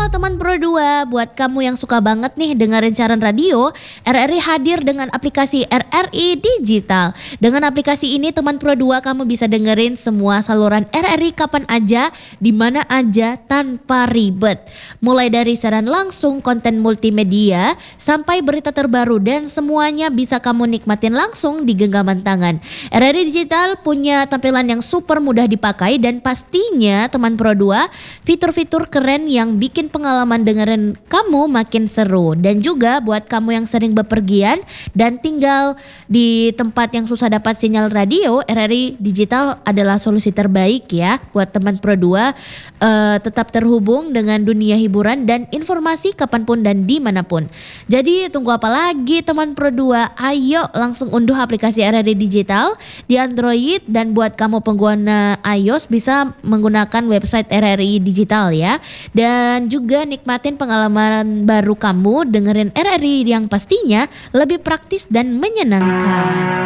Halo teman Pro 2, buat kamu yang suka banget nih dengerin siaran radio, RRI hadir dengan aplikasi RRI Digital. Dengan aplikasi ini teman Pro 2 kamu bisa dengerin semua saluran RRI kapan aja, di mana aja tanpa ribet. Mulai dari siaran langsung, konten multimedia, sampai berita terbaru dan semuanya bisa kamu nikmatin langsung di genggaman tangan. RRI Digital punya tampilan yang super mudah dipakai dan pastinya teman Pro 2 fitur-fitur keren yang bikin pengalaman dengerin kamu makin seru. Dan juga buat kamu yang sering bepergian dan tinggal di tempat yang susah dapat sinyal radio, RRI Digital adalah solusi terbaik ya buat teman Pro 2 tetap terhubung dengan dunia hiburan dan informasi kapanpun dan dimanapun. Jadi tunggu apa lagi teman Pro 2? Ayo langsung unduh aplikasi RRI Digital di Android, dan buat kamu pengguna iOS bisa menggunakan website RRI Digital ya. Dan juga nikmatin pengalaman baru kamu dengerin RRI yang pastinya lebih praktis dan menyenangkan.